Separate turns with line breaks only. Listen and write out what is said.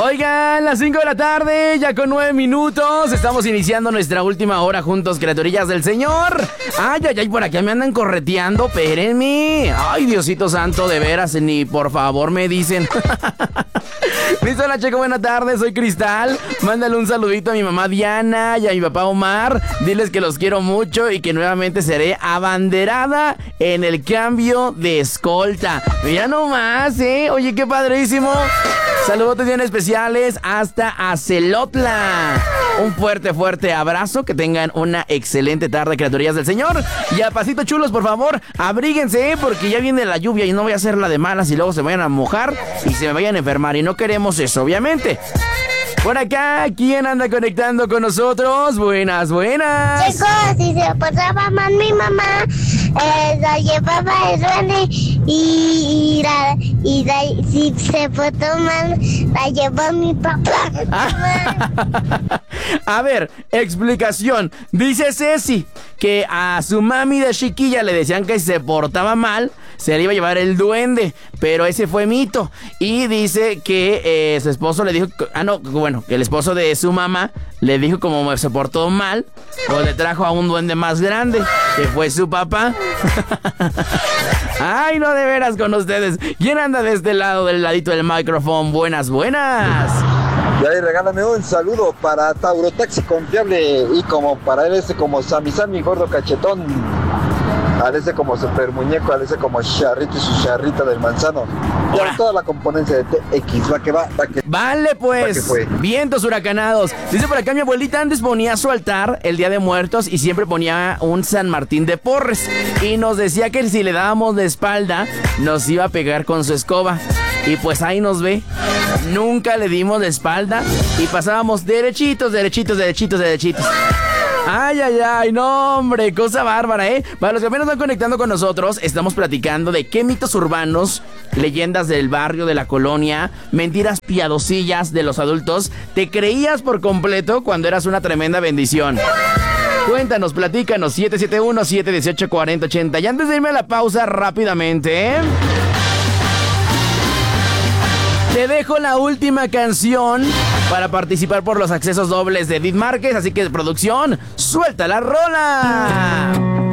Oigan, las 5 de la tarde, ya con 9 minutos. Estamos iniciando nuestra última hora juntos, criaturillas del Señor. Ay, por acá me andan correteando, espérenme. Ay, Diosito santo, de veras, ni por favor me dicen. Listo, la Checo, buena tarde, soy Cristal. Mándale un saludito a mi mamá Diana y a mi papá Omar. Diles que los quiero mucho y que nuevamente seré abanderada en el cambio de escolta. Mira nomás, oye, qué padrísimo. Saludos bien especiales hasta Acelotla. Un fuerte abrazo. Que tengan una excelente tarde, criaturías del Señor. Y a pasito chulos, por favor, abríguense, porque ya viene la lluvia y no voy a hacer la de malas y luego se vayan a mojar y se me vayan a enfermar. Y no queremos eso, obviamente. Por acá, ¿quién anda conectando con nosotros? Buenas.
Chicos, si se portaba mal mi mamá, la llevaba el duende y si se portó mal, la llevó mi papá.
A ver, explicación. Dice Ceci que a su mami de chiquilla le decían que si se portaba mal, se le iba a llevar el duende, pero ese fue mito. Y dice que su esposo le dijo, que el esposo de su mamá le dijo como se portó mal, pues le trajo a un duende más grande, que fue su papá. Ay, no, de veras con ustedes. ¿Quién anda de este lado, del ladito del micrófono? Buenas.
Y ahí regálame un saludo para Tauro Taxi Confiable y como para él como Sammy gordo cachetón, al ese como super muñeco, al ese como Charrito y su charrita del manzano. Y a toda la componencia de TX, va que va.
Vale, pues, vientos huracanados. Dice por acá, mi abuelita antes ponía su altar el Día de Muertos y siempre ponía un San Martín de Porres. Y nos decía que si le dábamos de espalda, nos iba a pegar con su escoba. Y pues ahí nos ve. Nunca le dimos de espalda y pasábamos derechitos. Ay, no, hombre, cosa bárbara, Para los que apenas van conectando con nosotros, estamos platicando de qué mitos urbanos, leyendas del barrio, de la colonia, mentiras piadosillas de los adultos te creías por completo cuando eras una tremenda bendición. Cuéntanos, platícanos, 771-718-4080. Y antes de irme a la pausa rápidamente, te dejo la última canción para participar por los accesos dobles de Edith Márquez. Así que, producción, suelta la rola.